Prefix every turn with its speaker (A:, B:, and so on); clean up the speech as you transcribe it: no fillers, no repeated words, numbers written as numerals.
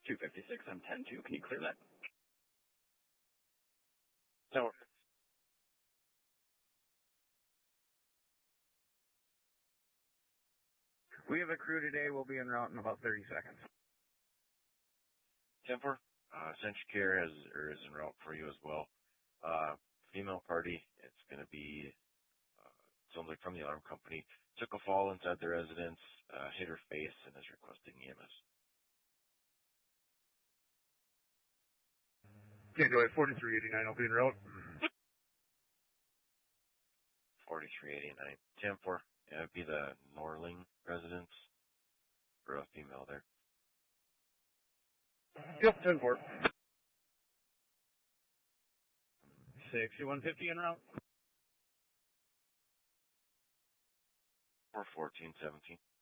A: 256, I'm 10-2. Can you clear that?
B: No.
C: We have a crew today. We'll be en route in about 30 seconds.
B: 10-4. Centricare is en route for you as well. Female party, it's going to be somebody from the alarm company. Took a fall inside the residence, hit her face, and is requesting EMS.
D: Okay, go ahead. 4389, I'll be en route.
B: 4389. 10-4. Yeah, it'd be the Norling residence for a female there.
D: Yep, 10-4. 6150 en route.
B: 41417.